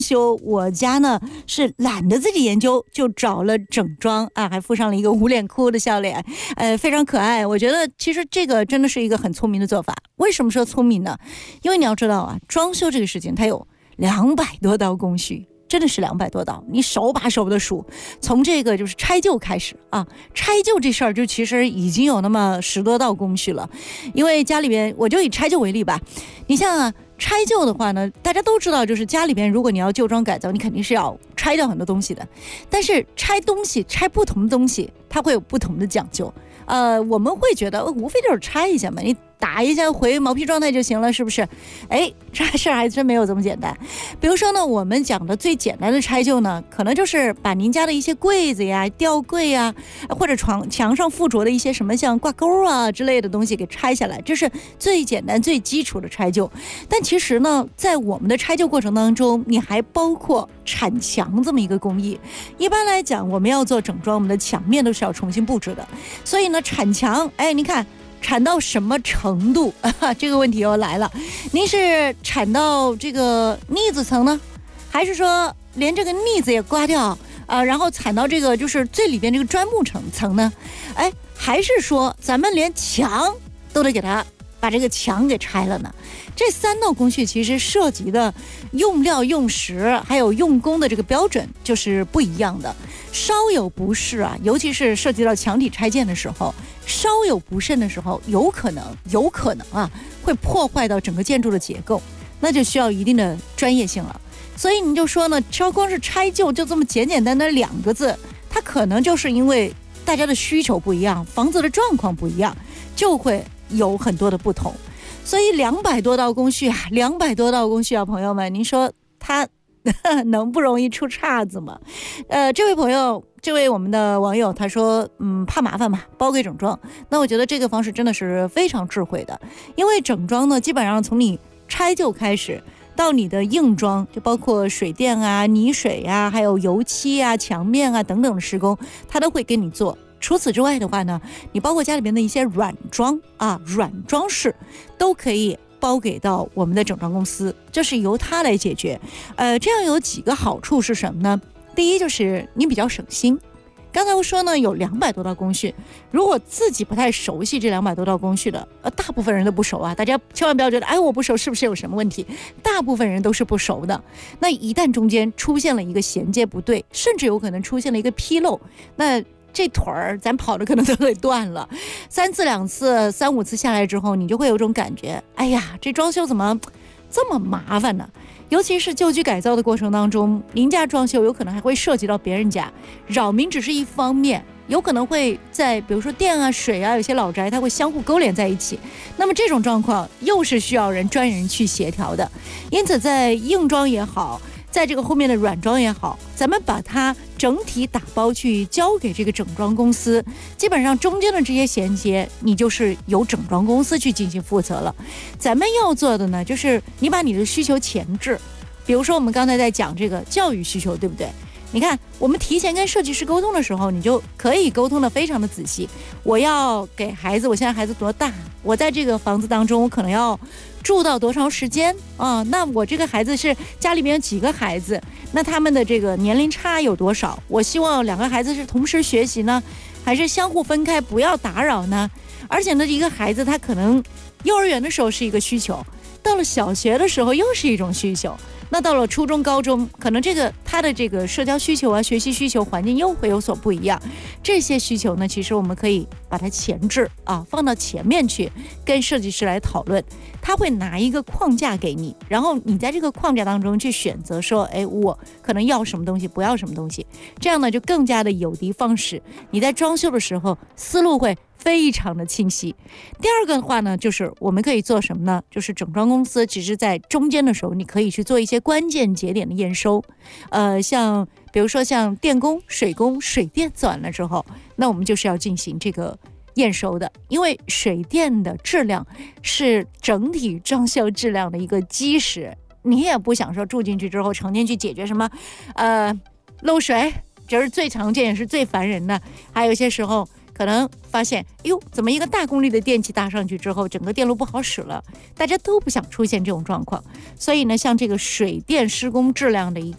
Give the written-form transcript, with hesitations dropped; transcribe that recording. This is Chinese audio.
修，我家呢是懒得自己研究，就找了整装啊，还附上了一个捂脸哭的笑脸，非常可爱。我觉得其实这个真的是一个很聪明的做法。为什么说聪明呢？因为你要知道啊，装修这个事情它有200多道工序。真的是200多道，你手把手的数，从这个就是拆旧开始啊，拆旧这事儿就其实已经有那么10多道工序了。因为家里边，我就以拆旧为例吧，你像啊，拆旧的话呢，大家都知道，就是家里边如果你要旧装改造，你肯定是要拆掉很多东西的。但是拆东西，拆不同的东西，它会有不同的讲究。我们会觉得无非就是拆一下嘛，你打一下回毛坯状态就行了，是不是？这事儿还真没有这么简单。比如说呢，我们讲的最简单的拆旧呢，可能就是把您家的一些柜子呀、吊柜呀，或者墙上附着的一些什么像挂钩啊之类的东西给拆下来，这是最简单、最基础的拆旧。但其实呢，在我们的拆旧过程当中，你还包括铲墙这么一个工艺。一般来讲，我们要做整装，我们的墙面都是要重新布置的，所以呢，铲墙，你看。铲到什么程度这个问题又来了。您是铲到这个腻子层呢，还是说连这个腻子也刮掉然后铲到这个就是最里边这个砖木层呢？还是说咱们连墙都得给它把这个墙给拆了呢？这3道工序其实涉及的用料、用时还有用工的这个标准就是不一样的，稍有不适啊，尤其是涉及到墙体拆建的时候，稍有不慎的时候，有可能啊，会破坏到整个建筑的结构，那就需要一定的专业性了。所以你就说呢，光是拆旧就这么简简单单2个字，它可能就是因为大家的需求不一样，房子的状况不一样，就会有很多的不同。所以200多道工序啊，朋友们，您说它能不容易出岔子吗？这位我们的网友他说，怕麻烦嘛，包给整装。那我觉得这个方式真的是非常智慧的，因为整装呢，基本上从你拆旧开始到你的硬装，就包括水电啊、泥水啊，还有油漆啊、墙面啊等等的施工，他都会给你做。除此之外的话呢，你包括家里边的一些软装饰都可以包给到我们的整装公司，这是由它来解决。这样有几个好处是什么呢？第一就是你比较省心。刚才我说呢，有200多道工序，如果自己不太熟悉这200多道工序的，大部分人都不熟啊，大家千万不要觉得我不熟是不是有什么问题，大部分人都是不熟的。那一旦中间出现了一个衔接不对，甚至有可能出现了一个纰漏，那这腿儿咱跑的可能都得断了。3次2次3、5次下来之后，你就会有种感觉，这装修怎么这么麻烦呢？尤其是旧居改造的过程当中，您家装修有可能还会涉及到别人家，扰民只是一方面，有可能会在比如说电啊、水啊，有些老宅它会相互勾连在一起，那么这种状况又是需要专人去协调的。因此在硬装也好，在这个后面的软装也好，咱们把它整体打包去交给这个整装公司，基本上中间的这些衔接你就是由整装公司去进行负责了。咱们要做的呢，就是你把你的需求前置，比如说我们刚才在讲这个教育需求，对不对？你看我们提前跟设计师沟通的时候，你就可以沟通的非常的仔细。我要给孩子，我现在孩子多大，我在这个房子当中我可能要住到多长时间那我这个孩子是家里面有几个孩子，那他们的这个年龄差有多少，我希望2个孩子是同时学习呢，还是相互分开不要打扰呢？而且呢，一个孩子他可能幼儿园的时候是一个需求，到了小学的时候又是一种需求，那到了初中高中，可能他的这个社交需求啊、学习需求、环境又会有所不一样。这些需求呢，其实我们可以把它前置放到前面去跟设计师来讨论，他会拿一个框架给你，然后你在这个框架当中去选择说，我可能要什么东西，不要什么东西，这样呢就更加的有的放矢，你在装修的时候思路会非常的清晰。第二个的话呢，就是我们可以做什么呢？就是整装公司其实在中间的时候，你可以去做一些关键节点的验收，像比如说像电工、水工、水电做完了之后，那我们就是要进行这个验收的，因为水电的质量是整体装修质量的一个基石。你也不想说住进去之后成天去解决什么漏水，这是最常见也是最烦人的。还有一些时候可能发现，怎么一个大功率的电器搭上去之后，整个电路不好使了，大家都不想出现这种状况。所以呢，像这个水电施工质量的一